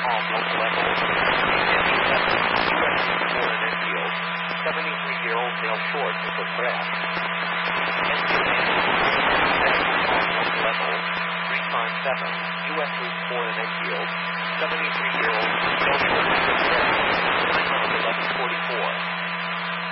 calm local level. U.S. Route 4 in Enfield, 73-year-old male short with a breath. Enfield calm local level, 357, U.S. Route 4 in Enfield, 73-year-old male short with a breath, 1144.